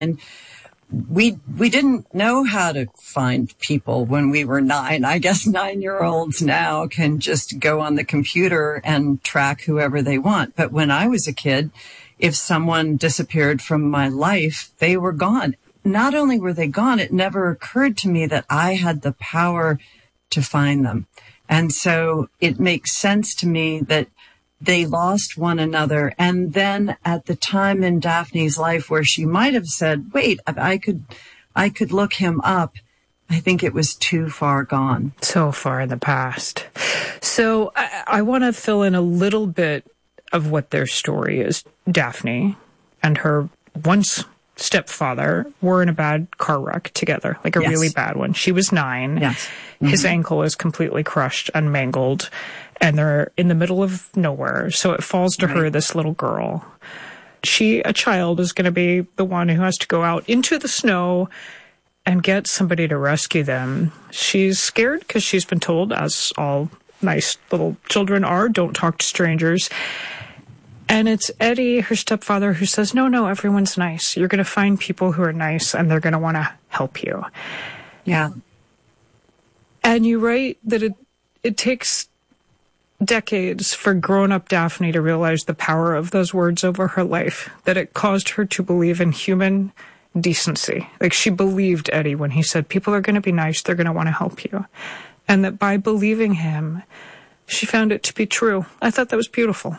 we didn't know how to find people when we were 9. I guess 9-year-olds now can just go on the computer and track whoever they want. But when I was a kid, if someone disappeared from my life, they were gone. Not only were they gone, it never occurred to me that I had the power to find them. And so it makes sense to me that they lost one another. And then at the time in Daphne's life where she might have said, wait, I could look him up, I think it was too far gone. So far in the past. So I want to fill in a little bit of what their story is. Daphne and her once stepfather were in a bad car wreck together, like a really bad one. She was 9. Yes. Mm-hmm. His ankle is completely crushed and mangled, and they're in the middle of nowhere. So it falls to her, this little girl. She, a child, is going to be the one who has to go out into the snow and get somebody to rescue them. She's scared because she's been told, as all nice little children are, don't talk to strangers. And it's Eddie, her stepfather, who says, no, everyone's nice. You're going to find people who are nice, and they're going to want to help you. Yeah. And you write that it takes decades for grown-up Daphne to realize the power of those words over her life, that it caused her to believe in human decency. Like, she believed Eddie when he said, people are going to be nice, they're going to want to help you. And that by believing him, she found it to be true. I thought that was beautiful.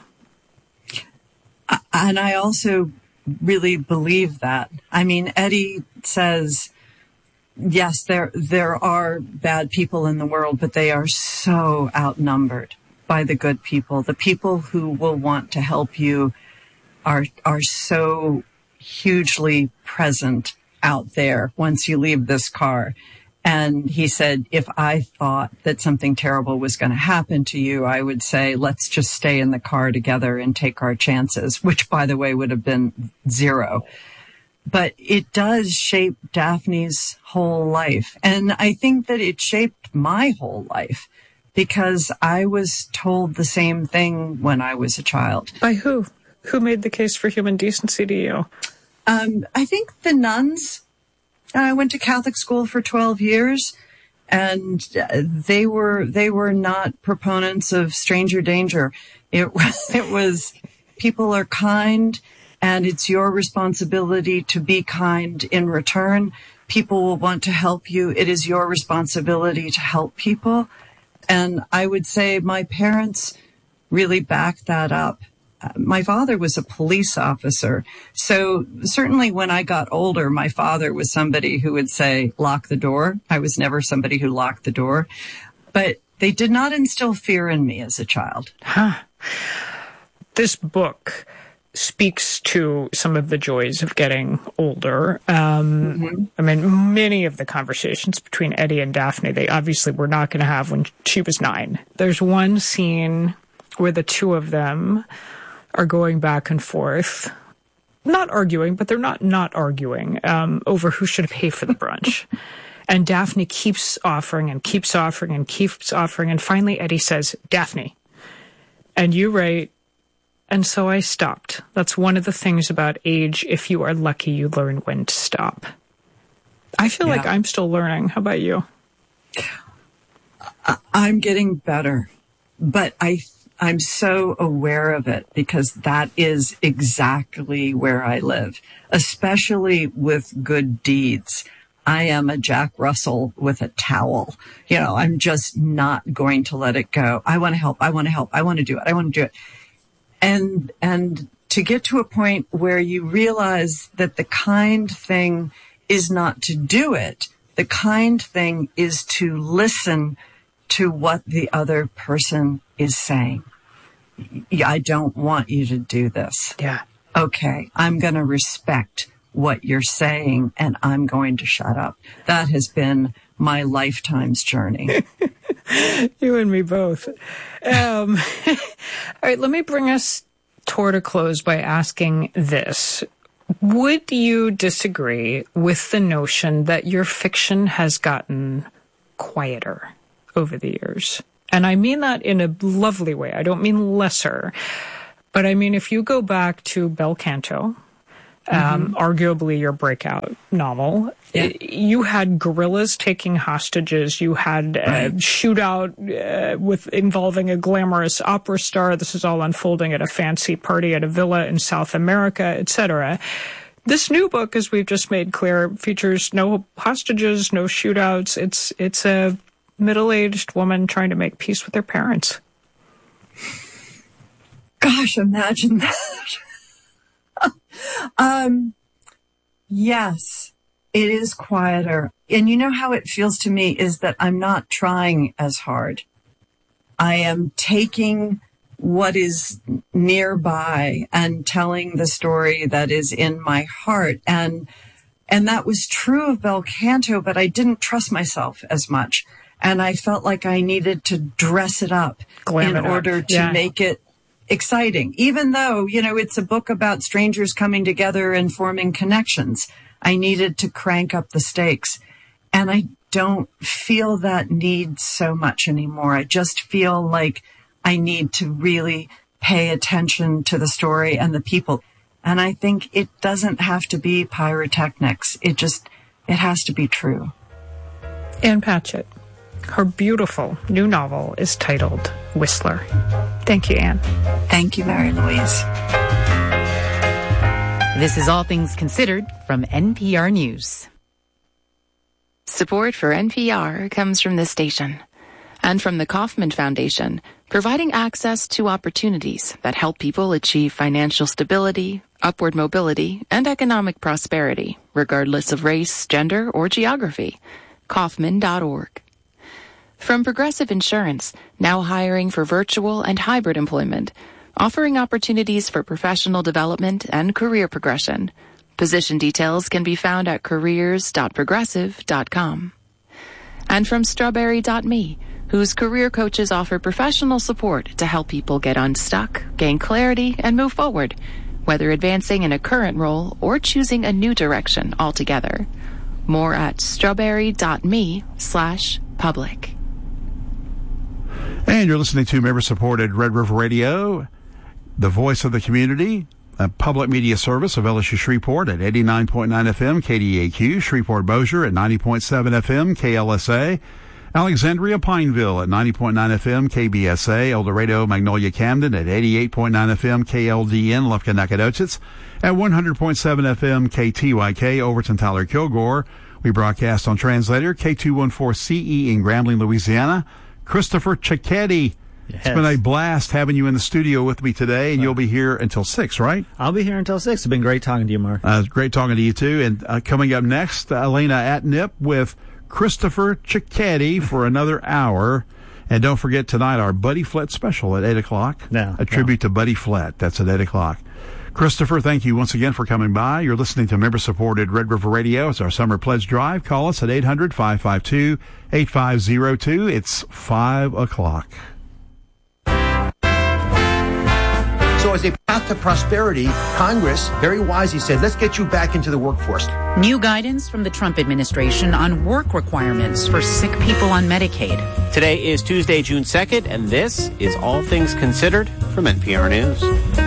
And I also really believe that. I mean, Eddie says, yes, there are bad people in the world, but they are so outnumbered by the good people. The people who will want to help you are so hugely present out there once you leave this car. And he said, if I thought that something terrible was going to happen to you, I would say, let's just stay in the car together and take our chances, which, by the way, would have been 0. But it does shape Daphne's whole life. And I think that it shaped my whole life because I was told the same thing when I was a child. By who? Who made the case for human decency to you? I think the nuns. I went to Catholic school for 12 years, and they were not proponents of stranger danger. It was people are kind, and it's your responsibility to be kind in return. People will want to help you. It is your responsibility to help people. And I would say my parents really backed that up. My father was a police officer. So certainly when I got older, my father was somebody who would say, lock the door. I was never somebody who locked the door. But they did not instill fear in me as a child. This book speaks to some of the joys of getting older. I mean, many of the conversations between Eddie and Daphne, they obviously were not going to have when she was 9. There's one scene where the two of them are going back and forth, not arguing, but they're not arguing over who should pay for the brunch. And Daphne keeps offering and keeps offering and keeps offering. And finally, Eddie says, Daphne. And you write, and so I stopped. That's one of the things about age. If you are lucky, you learn when to stop. I feel like I'm still learning. How about you? I'm getting better, but I'm so aware of it because that is exactly where I live, especially with good deeds. I am a Jack Russell with a towel. You know, I'm just not going to let it go. I want to help. I want to help. I want to do it. I want to do it. And to get to a point where you realize that the kind thing is not to do it. The kind thing is to listen to what the other person is saying. I don't want you to do this. Yeah. Okay, I'm going to respect what you're saying and I'm going to shut up. That has been my lifetime's journey. You and me both. All right, let me bring us toward a close by asking this. Would you disagree with the notion that your fiction has gotten quieter over the years? And I mean that in a lovely way. I don't mean lesser. But I mean, if you go back to Bel Canto arguably your breakout novel. Yeah. You had guerrillas taking hostages. You had a shootout involving a glamorous opera star. This is all unfolding at a fancy party at a villa in South America, etc. This new book, as we've just made clear, features no hostages, no shootouts. It's a middle-aged woman trying to make peace with her parents. Gosh, imagine that. Yes, it is quieter. And you know how it feels to me is that I'm not trying as hard. I am taking what is nearby and telling the story that is in my heart. And that was true of Bel Canto, but I didn't trust myself as much. And I felt like I needed to dress it up in order to make it exciting. Even though, it's a book about strangers coming together and forming connections, I needed to crank up the stakes. And I don't feel that need so much anymore. I just feel like I need to really pay attention to the story and the people. And I think it doesn't have to be pyrotechnics. It has to be true. Ann Patchett, her beautiful new novel is titled Whistler. Thank you, Ann. Thank you, Mary Louise. This is All Things Considered from NPR News. Support for NPR comes from this station and from the Kauffman Foundation, providing access to opportunities that help people achieve financial stability, upward mobility, and economic prosperity, regardless of race, gender, or geography. Kauffman.org. From Progressive Insurance, now hiring for virtual and hybrid employment, offering opportunities for professional development and career progression. Position details can be found at careers.progressive.com. And from Strawberry.me, whose career coaches offer professional support to help people get unstuck, gain clarity, and move forward, whether advancing in a current role or choosing a new direction altogether. More at strawberry.me/public. And you're listening to member-supported Red River Radio, the voice of the community, a public media service of LSU Shreveport at 89.9 FM KDAQ, Shreveport Bossier at 90.7 FM KLSA, Alexandria Pineville at 90.9 FM KBSA, El Dorado Magnolia Camden at 88.9 FM KLDN Lufkin Nacogdoches, at 100.7 FM KTYK Overton Tyler Kilgore. We broadcast on translator K214CE in Grambling, Louisiana. Christopher Cicchetti. Yes. It's been a blast having you in the studio with me today, and you'll be here until 6, right? I'll be here until 6. It's been great talking to you, Mark. Great talking to you, too. And coming up next, Elena Atnip with Christopher Cicchetti for another hour. And don't forget tonight our Buddy Flett special at 8 o'clock. A tribute to Buddy Flett. That's at 8 o'clock. Christopher, thank you once again for coming by. You're listening to member-supported Red River Radio. It's our Summer Pledge Drive. Call us at 800-552-8502. It's 5 o'clock. So as a path to prosperity, Congress very wisely said, let's get you back into the workforce. New guidance from the Trump administration on work requirements for sick people on Medicaid. Today is Tuesday, June 2nd, and this is All Things Considered from NPR News.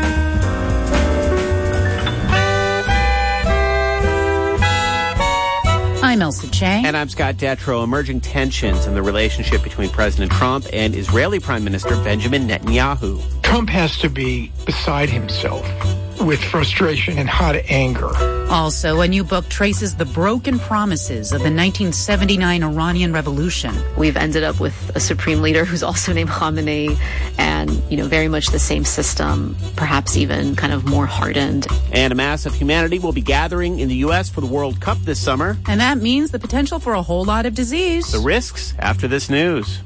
I'm Elsa Che. And I'm Scott Detrow. Emerging tensions in the relationship between President Trump and Israeli Prime Minister Benjamin Netanyahu. Trump has to be beside himself with frustration and hot anger. Also, a new book traces the broken promises of the 1979 Iranian Revolution. We've ended up with a supreme leader who's also named Khamenei and, very much the same system, perhaps even kind of more hardened. And a mass of humanity will be gathering in the U.S. for the World Cup this summer. And that means the potential for a whole lot of disease. The risks after this news.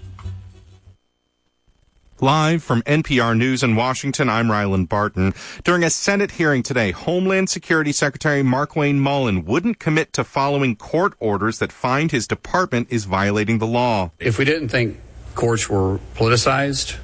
Live from NPR News in Washington, I'm Ryland Barton. During a Senate hearing today, Homeland Security Secretary Markwayne Mullin wouldn't commit to following court orders that find his department is violating the law. If we didn't think courts were politicized,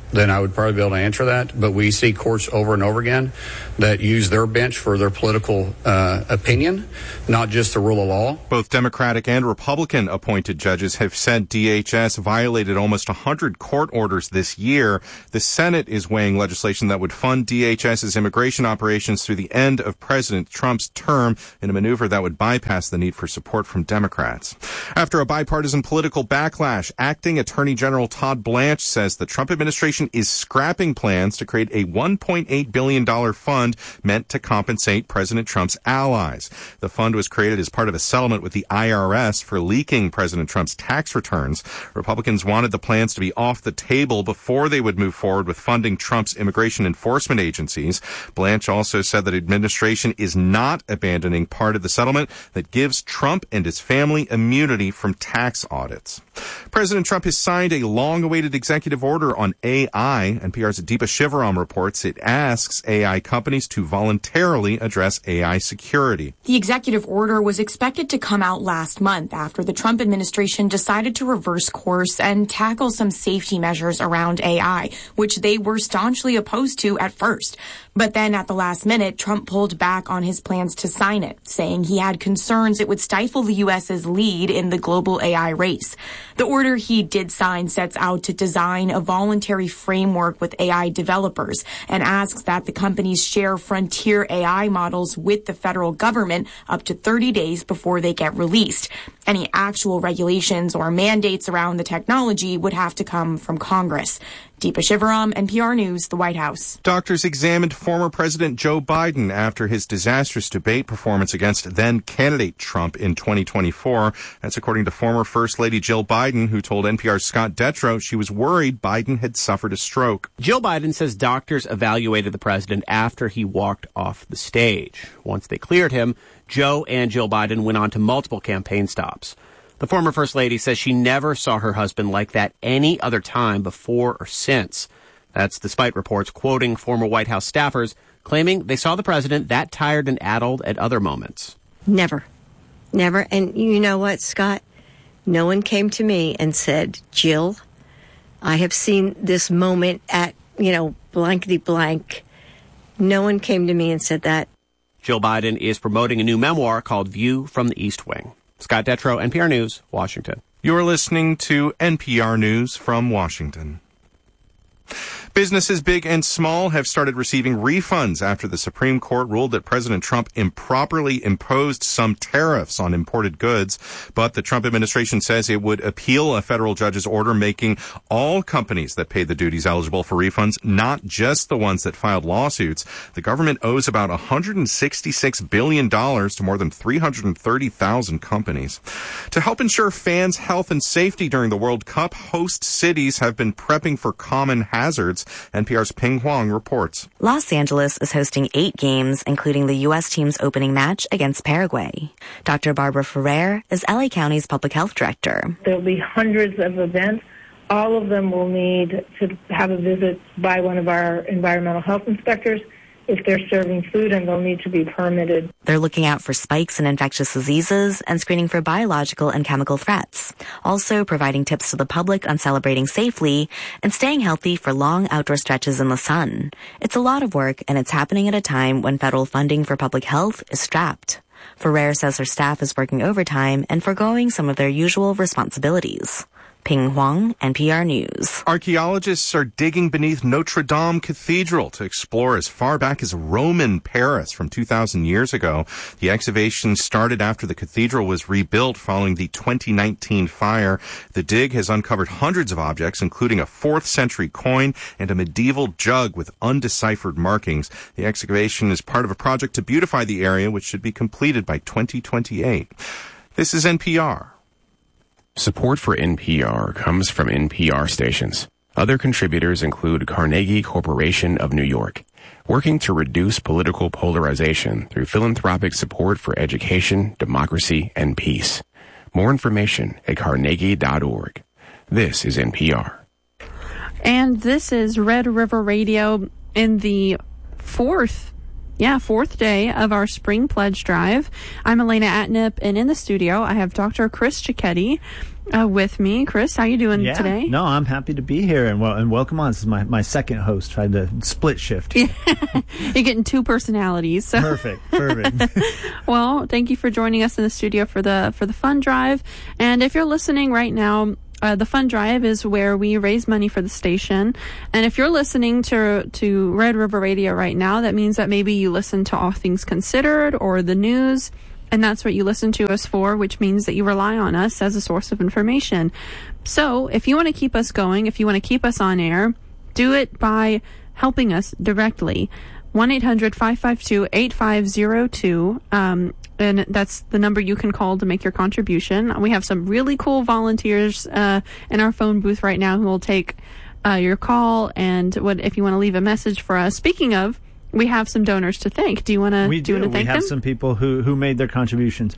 then I would probably be able to answer that. But we see courts over and over again that use their bench for their political opinion, not just the rule of law. Both Democratic and Republican appointed judges have said DHS violated almost 100 court orders this year. The Senate is weighing legislation that would fund DHS's immigration operations through the end of President Trump's term in a maneuver that would bypass the need for support from Democrats. After a bipartisan political backlash, Acting Attorney General Todd Blanche says the Trump administration is scrapping plans to create a $1.8 billion fund meant to compensate President Trump's allies. The fund was created as part of a settlement with the IRS for leaking President Trump's tax returns. Republicans wanted the plans to be off the table before they would move forward with funding Trump's immigration enforcement agencies. Blanche also said that administration is not abandoning part of the settlement that gives Trump and his family immunity from tax audits. President Trump has signed a long-awaited executive order on AI. NPR's Deepa Shivaram reports it asks AI companies to voluntarily address AI security. The executive order was expected to come out last month after the Trump administration decided to reverse course and tackle some safety measures around AI, which they were staunchly opposed to at first. But then at the last minute, Trump pulled back on his plans to sign it, saying he had concerns it would stifle the U.S.'s lead in the global AI race. The order he did sign sets out to design a voluntary framework with AI developers and asks that the companies share frontier AI models with the federal government up to 30 days before they get released. Any actual regulations or mandates around the technology would have to come from Congress. Deepa Shivaram, NPR News, the White House. Doctors examined former President Joe Biden after his disastrous debate performance against then-candidate Trump in 2024. That's according to former First Lady Jill Biden, who told NPR's Scott Detrow she was worried Biden had suffered a stroke. Jill Biden says doctors evaluated the president after he walked off the stage. Once they cleared him, Joe and Jill Biden went on to multiple campaign stops. The former First Lady says she never saw her husband like that any other time before or since. That's despite reports quoting former White House staffers claiming they saw the president that tired and addled at other moments. Never. And you know what, Scott? No one came to me and said, Jill, I have seen this moment at, blankety blank. No one came to me and said that. Jill Biden is promoting a new memoir called View from the East Wing. Scott Detrow, NPR News, Washington. You're listening to NPR News from Washington. Businesses big and small have started receiving refunds after the Supreme Court ruled that President Trump improperly imposed some tariffs on imported goods. But the Trump administration says it would appeal a federal judge's order making all companies that paid the duties eligible for refunds, not just the ones that filed lawsuits. The government owes about $166 billion to more than 330,000 companies. To help ensure fans' health and safety during the World Cup, host cities have been prepping for common hazards. NPR's Ping Huang reports. Los Angeles is hosting 8 games, including the U.S. team's opening match against Paraguay. Dr. Barbara Ferrer is LA County's public health director. There'll be hundreds of events. All of them will need to have a visit by one of our environmental health inspectors if they're serving food, and they'll need to be permitted. They're looking out for spikes in infectious diseases and screening for biological and chemical threats. Also providing tips to the public on celebrating safely and staying healthy for long outdoor stretches in the sun. It's a lot of work, and it's happening at a time when federal funding for public health is strapped. Ferrer says her staff is working overtime and forgoing some of their usual responsibilities. Ping Huang, NPR News. Archaeologists are digging beneath Notre Dame Cathedral to explore as far back as Roman Paris from 2,000 years ago. The excavation started after the cathedral was rebuilt following the 2019 fire. The dig has uncovered hundreds of objects, including a 4th century coin and a medieval jug with undeciphered markings. The excavation is part of a project to beautify the area, which should be completed by 2028. This is NPR. Support for NPR comes from NPR stations. Other contributors include Carnegie Corporation of New York, working to reduce political polarization through philanthropic support for education, democracy, and peace. More information at carnegie.org. This is NPR. And this is Red River Radio in the 4th fourth day of our Spring Pledge Drive. I'm Elena Atnip, and in the studio, I have Dr. Chris Cicchetti with me. Chris, how you doing today? No, I'm happy to be here, and welcome on. This is my second host. Tried to split shift. You're getting two personalities. So. Perfect. Well, thank you for joining us in the studio for the fund drive. And if you're listening right now, the fund drive is where we raise money for the station. And if you're listening to Red River Radio right now, that means that maybe you listen to All Things Considered or the news, and that's what you listen to us for, which means that you rely on us as a source of information. So if you want to keep us going, if you want to keep us on air, do it by helping us directly. 1-800-552-8502. And that's the number you can call to make your contribution. We have some really cool volunteers in our phone booth right now who will take your call, and if you want to leave a message for us. Speaking of, we have some donors to thank. Do you want to thank them? We have some people who made their contributions.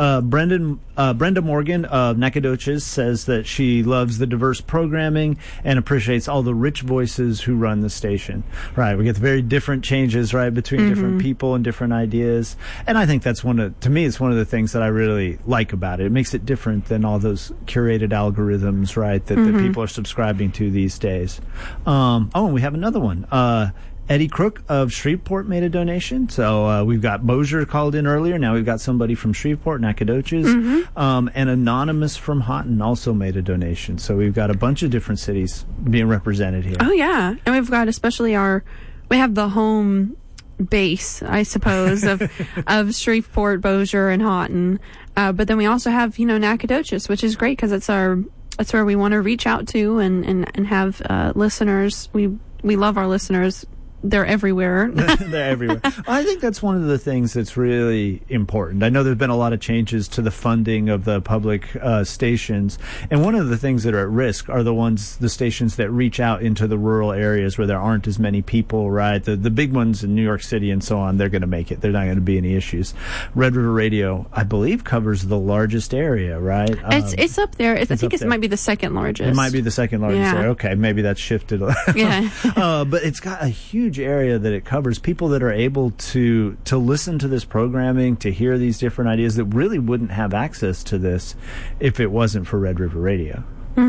Brenda Morgan of Nacogdoches says that she loves the diverse programming and appreciates all the rich voices who run the station. Right, we get the very different changes, right, between different people and different ideas. And I think that's to me, it's one of the things that I really like about it. It makes it different than all those curated algorithms, right, that people are subscribing to these days. And we have another one. Eddie Crook of Shreveport made a donation. So we've got Bossier called in earlier. Now we've got somebody from Shreveport, Nacogdoches. And Anonymous from Houghton also made a donation. So we've got a bunch of different cities being represented here. Oh, yeah. And we've got especially we have the home base, I suppose, of Shreveport, Bossier, and Houghton. But then we also have, Nacogdoches, which is great because it's where we want to reach out to and have listeners. We love our listeners. They're everywhere. They're everywhere. I think that's one of the things that's really important. I know there's been a lot of changes to the funding of the public stations, and one of the things that are at risk are the stations that reach out into the rural areas where there aren't as many people, right? The big ones in New York City and so on, they're going to make it. They're not going to be any issues. Red River Radio, I believe, covers the largest area, right? It's up there. I think it might be the second largest. It might be the second largest area. Okay, maybe that's shifted. Yeah. But it's got a huge area that it covers, people that are able to listen to this programming, to hear these different ideas that really wouldn't have access to this if it wasn't for Red River Radio.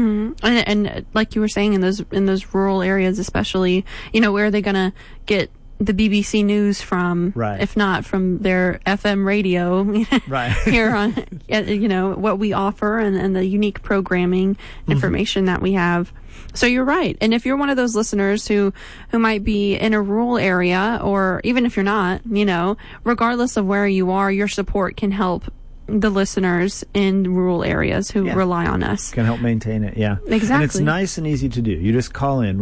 And like you were saying, in those rural areas especially, where are they going to get the BBC News from, right, if not from their FM radio, right, here on, what we offer and the unique programming information that we have. So you're right. And if you're one of those listeners who might be in a rural area, or even if you're not, regardless of where you are, your support can help the listeners in rural areas who rely on us. Can help maintain it, yeah. Exactly. And it's nice and easy to do. You just call in,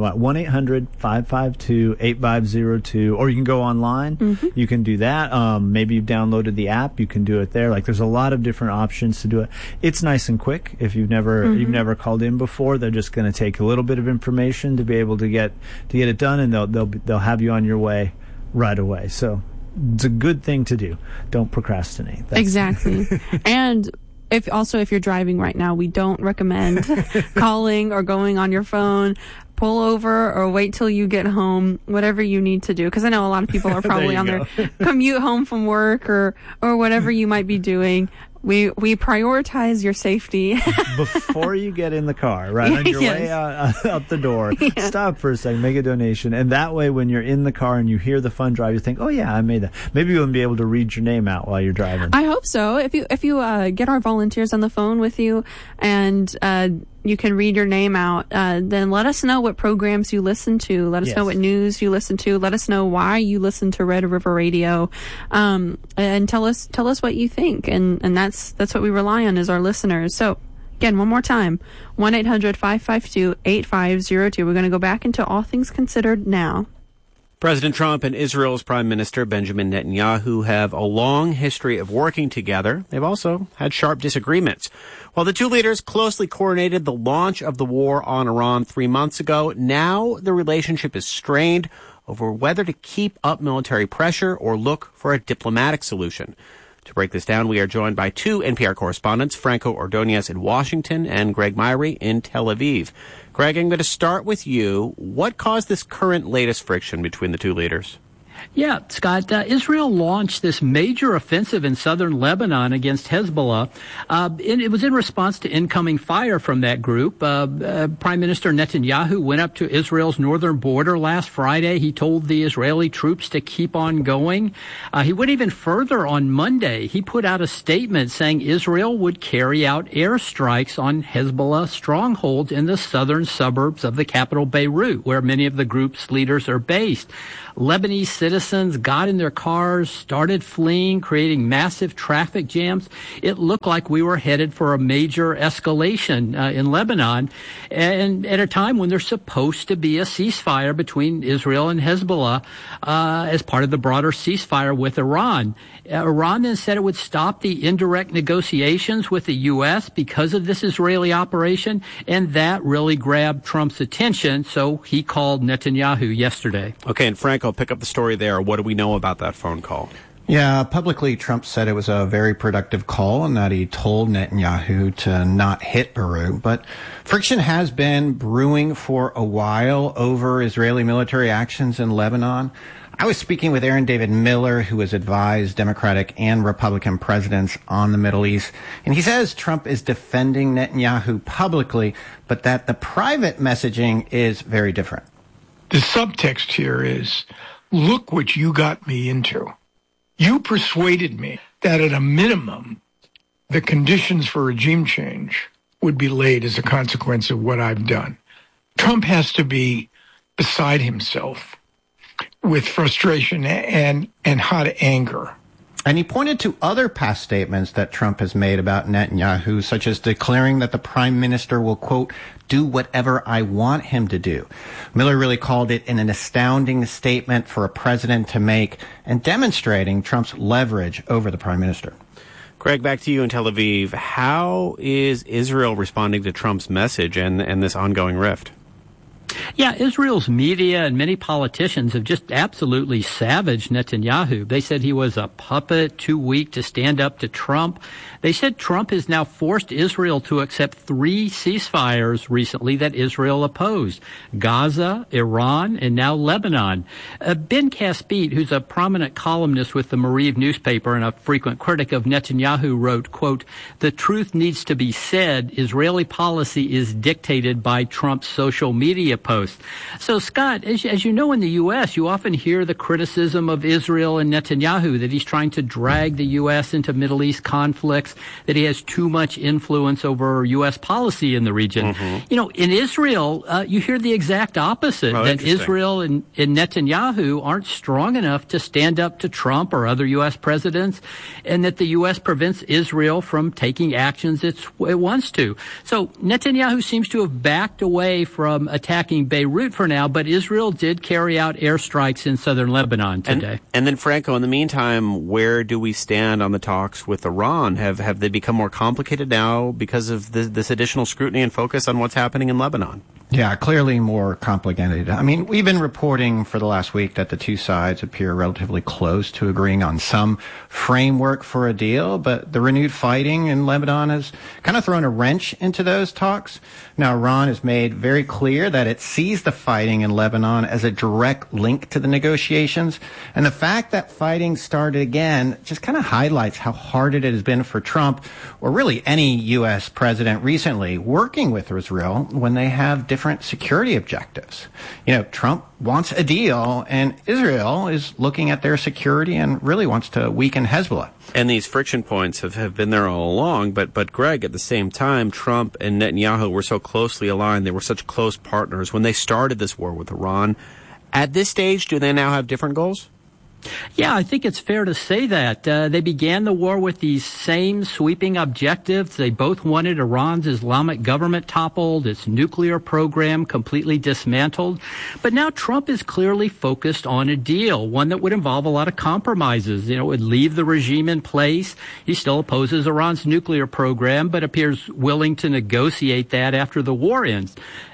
1-800-552-8502, or you can go online. You can do that. Maybe you've downloaded the app. You can do it there. There's a lot of different options to do it. It's nice and quick. If you've never called in before, they're just going to take a little bit of information to be able to get it done, and they'll have you on your way right away. So it's a good thing to do. Don't procrastinate. Exactly. And if you're driving right now, we don't recommend calling or going on your phone. Pull over or wait till you get home, whatever you need to do. Because I know a lot of people are probably on their commute home from work or whatever you might be doing. We prioritize your safety. Before you get in the car, right? On your way out the door, stop for a second, make a donation. And that way, when you're in the car and you hear the fund drive, you think, oh yeah, I made that. Maybe you'll be able to read your name out while you're driving. I hope so. If you get our volunteers on the phone with you and you can read your name out, then let us know what programs you listen to. Let us know what news you listen to. Let us know why you listen to Red River Radio, and tell us what you think. And that's what we rely on, is our listeners. So again, one more time, 1-800-552-8502. We're going to go back into All Things Considered now. President Trump and Israel's Prime Minister Benjamin Netanyahu have a long history of working together. They've also had sharp disagreements. While the two leaders closely coordinated the launch of the war on Iran 3 months ago, now the relationship is strained over whether to keep up military pressure or look for a diplomatic solution. To break this down, we are joined by two NPR correspondents, Franco Ordonez in Washington and Greg Myrie in Tel Aviv. Greg, I'm going to start with you. What caused this latest friction between the two leaders? Yeah, Scott, Israel launched this major offensive in southern Lebanon against Hezbollah. It was in response to incoming fire from that group. Prime Minister Netanyahu went up to Israel's northern border last Friday. He told the Israeli troops to keep on going. He went even further on Monday. He put out a statement saying Israel would carry out airstrikes on Hezbollah strongholds in the southern suburbs of the capital Beirut, where many of the group's leaders are based. Lebanese citizens got in their cars, started fleeing, creating massive traffic jams. It looked like we were headed for a major escalation in Lebanon, and at a time when there's supposed to be a ceasefire between Israel and Hezbollah as part of the broader ceasefire with Iran. Iran then said it would stop the indirect negotiations with the U.S. because of this Israeli operation, and that really grabbed Trump's attention, so he called Netanyahu yesterday. Okay, and Frank, I'll pick up the story there. What do we know about that phone call? Yeah, publicly, Trump said it was a very productive call and that he told Netanyahu to not hit Beirut. But friction has been brewing for a while over Israeli military actions in Lebanon. I was speaking with Aaron David Miller, who has advised Democratic and Republican presidents on the Middle East. And he says Trump is defending Netanyahu publicly, but that the private messaging is very different. The subtext here is, look what you got me into. You persuaded me that at a minimum, the conditions for regime change would be laid as a consequence of what I've done. Trump has to be beside himself with frustration and hot anger. And he pointed to other past statements that Trump has made about Netanyahu, such as declaring that the prime minister will, quote, do whatever I want him to do. Miller really called it an astounding statement for a president to make and demonstrating Trump's leverage over the prime minister. Greg, back to you in Tel Aviv. How is Israel responding to Trump's message and this ongoing rift? Yeah, Israel's media and many politicians have just absolutely savaged Netanyahu. They said he was a puppet, too weak to stand up to Trump. They said Trump has now forced Israel to accept 3 ceasefires recently that Israel opposed: Gaza, Iran, and now Lebanon. Ben Caspit, who's a prominent columnist with the Mariv newspaper and a frequent critic of Netanyahu, wrote, quote, the truth needs to be said. Israeli policy is dictated by Trump's social media posts. So, Scott, as you know, in the U.S., you often hear the criticism of Israel and Netanyahu that he's trying to drag the U.S. into Middle East conflicts, that he has too much influence over U.S. policy in the region. Mm-hmm. You know, in Israel, you hear the exact opposite, that Israel and Netanyahu aren't strong enough to stand up to Trump or other U.S. presidents, and that the U.S. prevents Israel from taking actions it wants to. So Netanyahu seems to have backed away from attacking Beirut for now, but Israel did carry out airstrikes in southern Lebanon today. And then, Franco, in the meantime, where do we stand on the talks with Iran? Have they become more complicated now because of this additional scrutiny and focus on what's happening in Lebanon? Yeah, clearly more complicated. I mean, we've been reporting for the last week that the two sides appear relatively close to agreeing on some framework for a deal, but the renewed fighting in Lebanon has kind of thrown a wrench into those talks. Now, Iran has made very clear that it sees the fighting in Lebanon as a direct link to the negotiations, and the fact that fighting started again just kind of highlights how hard it has been for Trump, or really any U.S. president recently, working with Israel when they have different security objectives. You know, Trump wants a deal, and Israel is looking at their security and really wants to weaken Hezbollah. And these friction points have been there all along, but Greg, at the same time, Trump and Netanyahu were so closely aligned, they were such close partners when they started this war with Iran. At this stage, do they now have different goals? Yeah, I think it's fair to say that. They began the war with these same sweeping objectives. They both wanted Iran's Islamic government toppled, its nuclear program completely dismantled. But now Trump is clearly focused on a deal, one that would involve a lot of compromises. You know, it would leave the regime in place. He still opposes Iran's nuclear program, but appears willing to negotiate that after the war ends.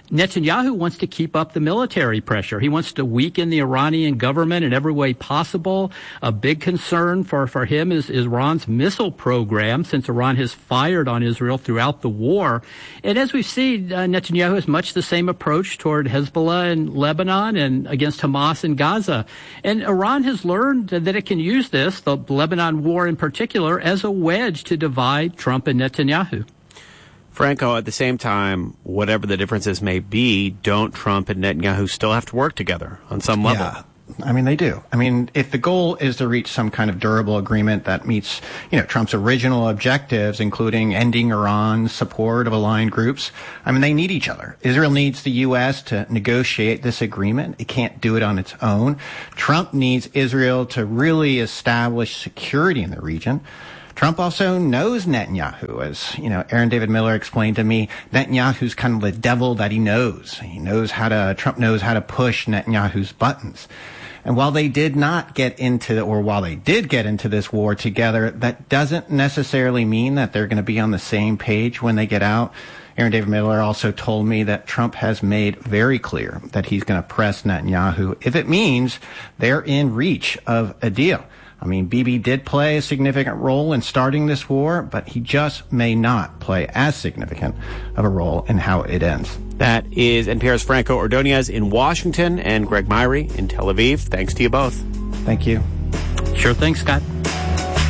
Netanyahu wants to keep up the military pressure. He wants to weaken the Iranian government in every way possible. A big concern for him is Iran's missile program, since Iran has fired on Israel throughout the war. And as we see, Netanyahu has much the same approach toward Hezbollah in Lebanon and against Hamas in Gaza. And Iran has learned that it can use this, the Lebanon war in particular, as a wedge to divide Trump and Netanyahu. Franco, at the same time, whatever the differences may be, don't Trump and Netanyahu still have to work together on some level? Yeah. I mean, they do. I mean, if the goal is to reach some kind of durable agreement that meets, Trump's original objectives, including ending Iran's support of aligned groups, I mean, they need each other. Israel needs the U.S. to negotiate this agreement. It can't do it on its own. Trump needs Israel to really establish security in the region. Trump also knows Netanyahu. As, Aaron David Miller explained to me, Netanyahu's kind of the devil that he knows. Trump knows how to push Netanyahu's buttons. And while they did get into this war together, that doesn't necessarily mean that they're going to be on the same page when they get out. Aaron David Miller also told me that Trump has made very clear that he's going to press Netanyahu if it means they're in reach of a deal. I mean, Bibi did play a significant role in starting this war, but he just may not play as significant of a role in how it ends. That is NPR's Franco Ordonez in Washington and Greg Myrie in Tel Aviv. Thanks to you both. Thank you. Sure thing, Scott.